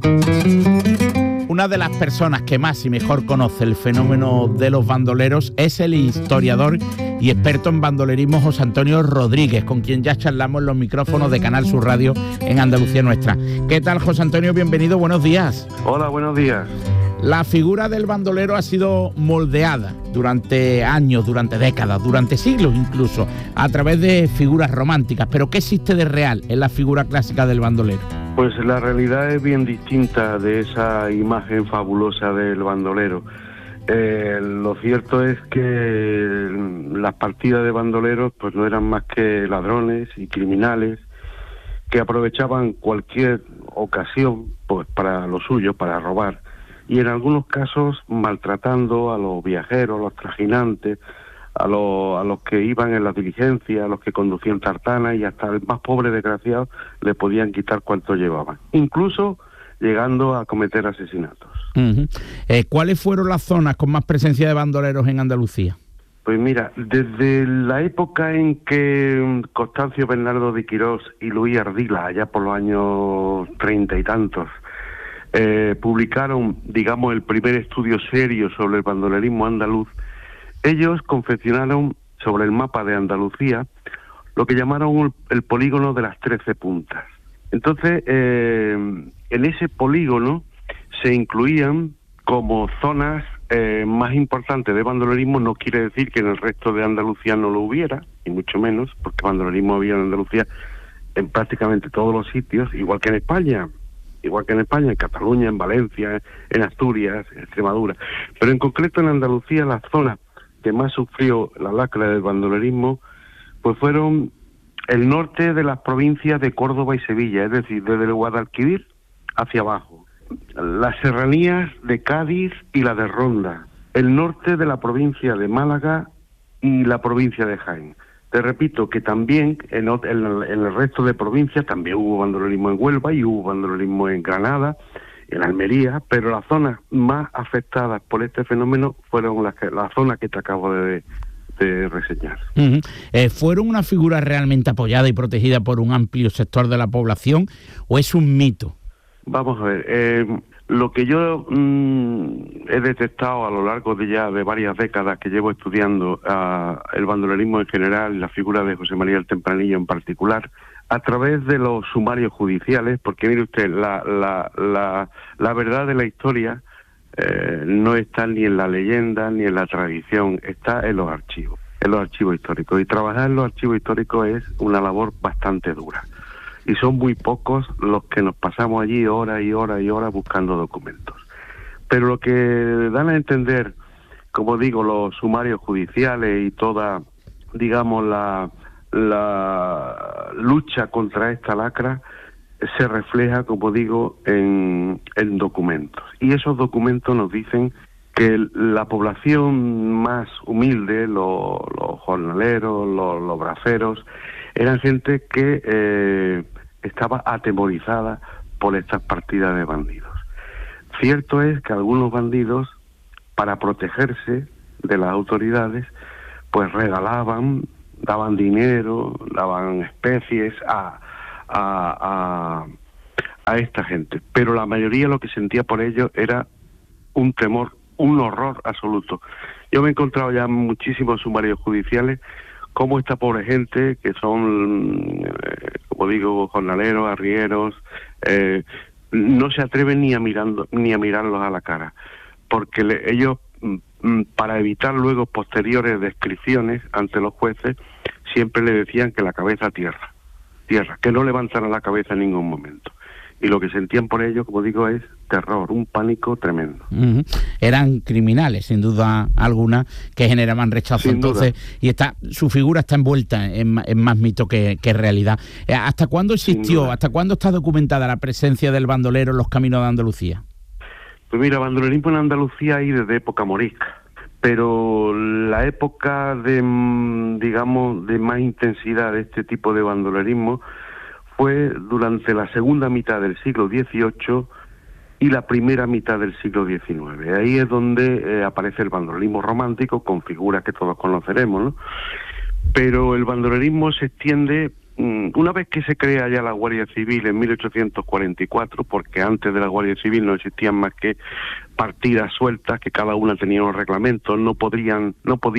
Una de las personas que más y mejor conoce el fenómeno de los bandoleros es el historiador y experto en bandolerismo José Antonio Rodríguez, con quien ya charlamos en los micrófonos de Canal Sur Radio en Andalucía Nuestra. ¿Qué tal, José Antonio? Bienvenido, buenos días. Hola, buenos días. La figura del bandolero ha sido moldeada durante años, durante décadas, durante siglos incluso, a través de figuras románticas. ¿Pero qué existe de real en la figura clásica del bandolero? Pues la realidad es bien distinta de esa imagen fabulosa del bandolero. Lo cierto es que las partidas de bandoleros pues no eran más que ladrones y criminales que aprovechaban cualquier ocasión pues para lo suyo, para robar, y en algunos casos maltratando a los viajeros, a los trajinantes, a los que iban en la diligencia, a los que conducían tartanas, y hasta el más pobre desgraciado le podían quitar cuanto llevaban, incluso llegando a cometer asesinatos. ¿Cuáles fueron las zonas con más presencia de bandoleros en Andalucía? Pues mira, desde la época en que Constancio Bernardo de Quirós y Luis Ardila, allá por los años 30 y tantos, publicaron, digamos, el primer estudio serio sobre el bandolerismo andaluz, ellos confeccionaron sobre el mapa de Andalucía lo que llamaron el polígono de las 13 puntas. Entonces, en ese polígono se incluían como zonas más importantes de bandolerismo. No quiere decir que en el resto de Andalucía no lo hubiera, ni mucho menos, porque bandolerismo había en Andalucía en prácticamente todos los sitios, igual que en España, en Cataluña, en Valencia, en Asturias, en Extremadura. Pero en concreto en Andalucía, la zona que más sufrió la lacra del bandolerismo pues fueron el norte de las provincias de Córdoba y Sevilla, es decir, desde el Guadalquivir hacia abajo, las serranías de Cádiz y la de Ronda, el norte de la provincia de Málaga y la provincia de Jaén. Te repito que también en el resto de provincias también hubo bandolerismo en Huelva y hubo bandolerismo en Granada, en Almería, pero las zonas más afectadas por este fenómeno fueron las zonas que te acabo de reseñar. ¿Fueron una figura realmente apoyada y protegida por un amplio sector de la población o es un mito? Vamos a ver, lo que yo he detectado a lo largo de varias décadas que llevo estudiando el bandolerismo en general y la figura de José María el Tempranillo en particular, a través de los sumarios judiciales, porque mire usted, la verdad de la historia no está ni en la leyenda ni en la tradición, está en los archivos históricos, y trabajar en los archivos históricos es una labor bastante dura, y son muy pocos los que nos pasamos allí horas y horas y horas buscando documentos. Pero lo que dan a entender, como digo, los sumarios judiciales y toda, digamos, la lucha contra esta lacra se refleja, como digo, en documentos. Y esos documentos nos dicen que la población más humilde, los jornaleros, los braceros, eran gente que estaba atemorizada por estas partidas de bandidos. Cierto es que algunos bandidos, para protegerse de las autoridades, pues regalaban, daban dinero, daban especies a esta gente, pero la mayoría lo que sentía por ello era un temor, un horror absoluto. Yo me he encontrado ya muchísimos sumarios judiciales como esta pobre gente que son, como digo, jornaleros, arrieros, no se atreven ni a mirarlos a la cara, porque ellos, para evitar luego posteriores descripciones ante los jueces, siempre le decían que la cabeza tierra, que no levantaran la cabeza en ningún momento. Y lo que sentían por ello, como digo, es terror, un pánico tremendo. Eran criminales, sin duda alguna, que generaban rechazo. Sin entonces duda. Y su figura está envuelta en más mito que realidad. ¿Hasta cuándo existió, hasta cuándo está documentada la presencia del bandolero en los caminos de Andalucía? Pues mira, bandolerismo en Andalucía hay desde época morisca, pero la época de más intensidad de este tipo de bandolerismo fue durante la segunda mitad del siglo XVIII y la primera mitad del siglo XIX. Ahí es donde aparece el bandolerismo romántico, con figuras que todos conoceremos, ¿no? Pero el bandolerismo se extiende una vez que se crea ya la Guardia Civil en 1844, porque antes de la Guardia Civil no existían más que partidas sueltas, que cada una tenía un reglamento, no podían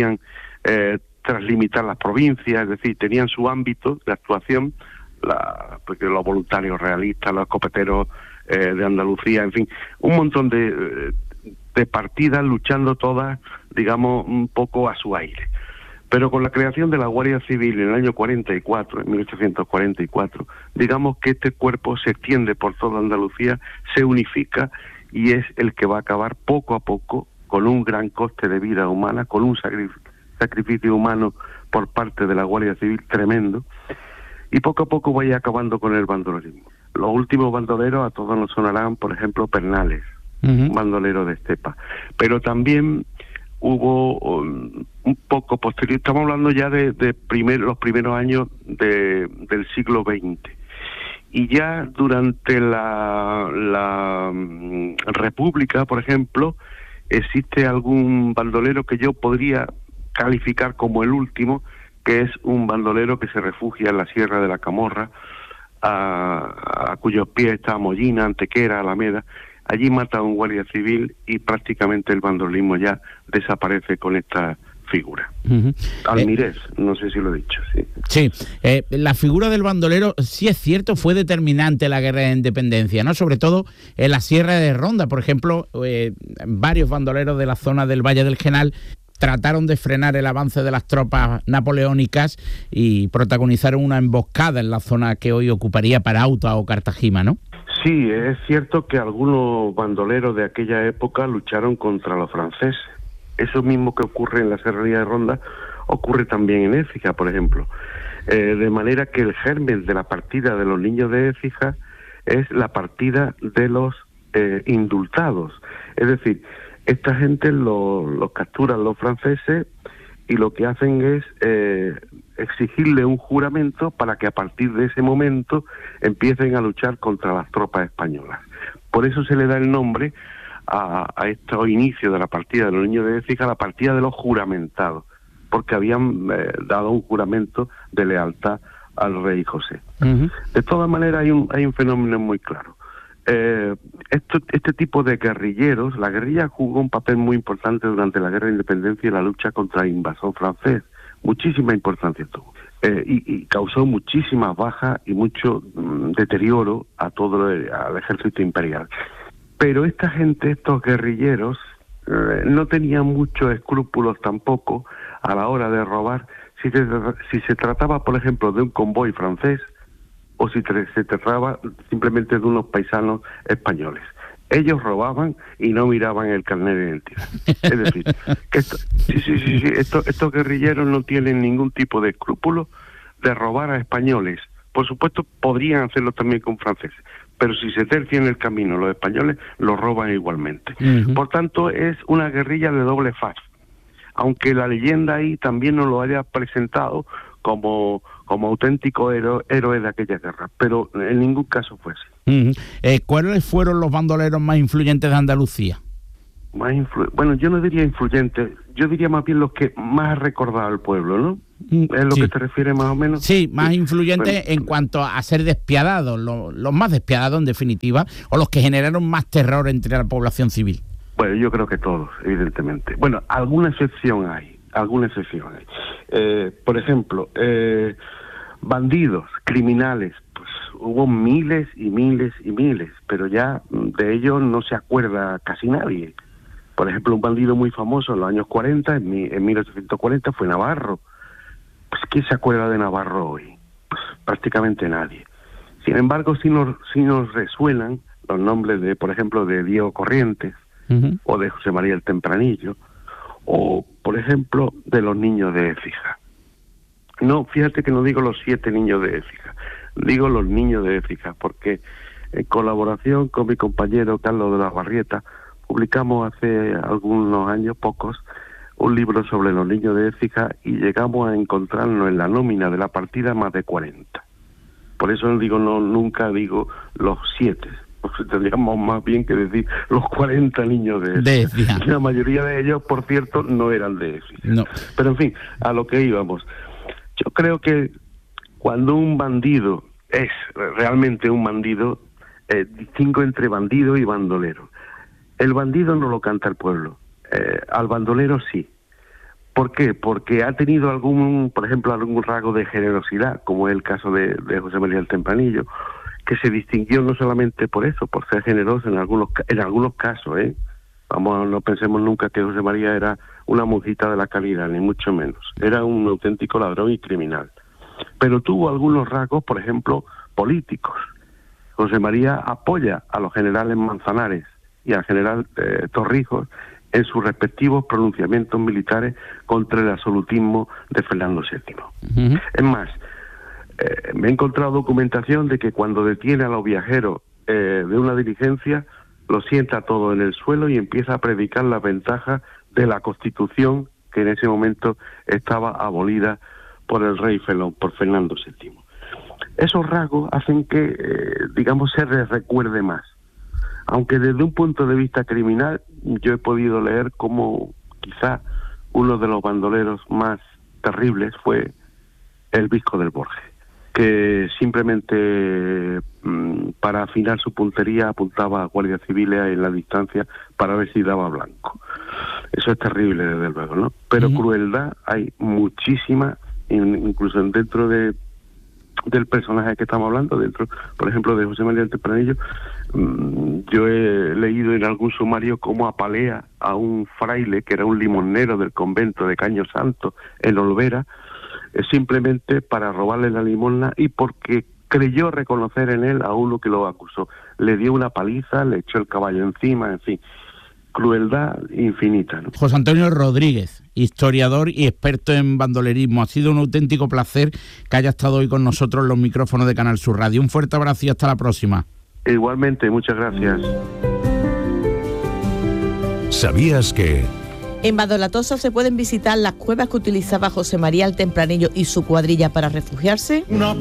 translimitar las provincias, es decir, tenían su ámbito de actuación, porque los voluntarios realistas, los escopeteros de Andalucía, en fin, un montón de partidas luchando todas, digamos, un poco a su aire. Pero con la creación de la Guardia Civil en el año 44, en 1844, digamos que este cuerpo se extiende por toda Andalucía, se unifica y es el que va a acabar poco a poco con un gran coste de vida humana, con un sacrificio humano por parte de la Guardia Civil tremendo, y poco a poco vaya acabando con el bandolerismo. Los últimos bandoleros a todos nos sonarán, por ejemplo, Pernales, un bandolero de estepa, pero también hubo un poco posterior, estamos hablando ya de los primeros años del siglo XX, y ya durante la República, por ejemplo, existe algún bandolero que yo podría calificar como el último, que es un bandolero que se refugia en la Sierra de la Camorra, a cuyos pies está Mollina, Antequera, Alameda. Allí mata a un guardia civil y prácticamente el bandolerismo ya desaparece con esta figura. Almirez, no sé si lo he dicho. Sí, la figura del bandolero, sí es cierto, fue determinante en la guerra de independencia, ¿no? Sobre todo en la Sierra de Ronda, por ejemplo, varios bandoleros de la zona del Valle del Genal trataron de frenar el avance de las tropas napoleónicas y protagonizaron una emboscada en la zona que hoy ocuparía Parauta o Cartagena, ¿no? Sí, es cierto que algunos bandoleros de aquella época lucharon contra los franceses. Eso mismo que ocurre en la Serranía de Ronda ocurre también en Écija, por ejemplo. De manera que el germen de la partida de los niños de Écija es la partida de los indultados. Es decir, esta gente los capturan los franceses y lo que hacen es exigirle un juramento para que a partir de ese momento empiecen a luchar contra las tropas españolas. Por eso se le da el nombre a estos inicios de la partida de los niños de Écija, la partida de los juramentados, porque habían dado un juramento de lealtad al rey José. De todas maneras hay un fenómeno muy claro. Este tipo de guerrilleros, la guerrilla jugó un papel muy importante durante la guerra de independencia y la lucha contra el invasor francés. Muchísima importancia tuvo. Y causó muchísimas bajas y mucho deterioro a todo al ejército imperial. Pero esta gente, estos guerrilleros, no tenían muchos escrúpulos tampoco a la hora de robar si se trataba, por ejemplo, de un convoy francés o si se trataba simplemente de unos paisanos españoles. Ellos robaban y no miraban el carnet de identidad. Es decir, que estos guerrilleros no tienen ningún tipo de escrúpulo de robar a españoles. Por supuesto, podrían hacerlo también con franceses, pero si se tercian el camino los españoles, los roban igualmente. Por tanto, es una guerrilla de doble faz, aunque la leyenda ahí también nos lo haya presentado como auténtico héroe de aquella guerra, pero en ningún caso fue así. ¿Cuáles fueron los bandoleros más influyentes de Andalucía? Bueno, yo no diría influyentes, yo diría más bien los que más ha recordado el pueblo, ¿no? ¿Es lo que te refieres más o menos? Sí, más influyentes en cuanto a ser despiadados, los más despiadados en definitiva, o los que generaron más terror entre la población civil. Bueno, yo creo que todos, evidentemente. Bueno, alguna excepción hay. Por ejemplo, bandidos, criminales, pues hubo miles y miles y miles, pero ya de ellos no se acuerda casi nadie. Por ejemplo, un bandido muy famoso en los años 40, en 1840, fue Navarro. Pues ¿quién se acuerda de Navarro hoy? Pues prácticamente nadie. Sin embargo, sí nos resuenan los nombres de, por ejemplo, de Diego Corrientes, o de José María el Tempranillo, o, por ejemplo, de los niños de Écija. No, fíjate que no digo los 7 niños de Écija, digo los niños de Écija, porque en colaboración con mi compañero Carlos de la Barrieta, publicamos hace algunos años, pocos, un libro sobre los niños de Écija y llegamos a encontrarnos en la nómina de la partida más de 40. Por eso nunca digo los 7. Tendríamos más bien que decir los 40 niños de Écija. La mayoría de ellos, por cierto, no eran de Écija. No. Pero en fin, a lo que íbamos. Yo creo que Cuando un bandido es realmente un bandido, distingo entre bandido y bandolero. El bandido no lo canta el pueblo, al bandolero sí. ¿Por qué? Porque ha tenido por ejemplo, algún rasgo de generosidad, como es el caso de José María el Tempranillo, que se distinguió no solamente por eso, por ser generoso en algunos casos, Vamos, no pensemos nunca que José María era una monjita de la calidad, ni mucho menos. Era un auténtico ladrón y criminal. Pero tuvo algunos rasgos, por ejemplo, políticos. José María apoya a los generales Manzanares y al general Torrijos en sus respectivos pronunciamientos militares contra el absolutismo de Fernando VII. Uh-huh. Es más, me he encontrado documentación de que cuando detiene a los viajeros de una diligencia, lo sienta todo en el suelo y empieza a predicar las ventajas de la Constitución que en ese momento estaba abolida por el rey por Fernando VII. Esos rasgos hacen que, se les recuerde más. Aunque desde un punto de vista criminal, yo he podido leer cómo quizá uno de los bandoleros más terribles fue el Visco del Borges, que simplemente para afinar su puntería apuntaba a guardias civiles en la distancia para ver si daba blanco. Eso es terrible, desde luego, ¿no? Pero crueldad hay muchísima, incluso dentro del personaje que estamos hablando, dentro, por ejemplo, de José María el Tempranillo. Yo he leído en algún sumario cómo apalea a un fraile que era un limonero del convento de Caño Santo en Olvera, simplemente para robarle la limosna y porque creyó reconocer en él a uno que lo acusó. Le dio una paliza, le echó el caballo encima, en fin, crueldad infinita, ¿no? José Antonio Rodríguez, historiador y experto en bandolerismo. Ha sido un auténtico placer que haya estado hoy con nosotros en los micrófonos de Canal Sur Radio. Un fuerte abrazo y hasta la próxima. Igualmente, muchas gracias. ¿Sabías que...? En Badolatosa se pueden visitar las cuevas que utilizaba José María el Tempranillo y su cuadrilla para refugiarse.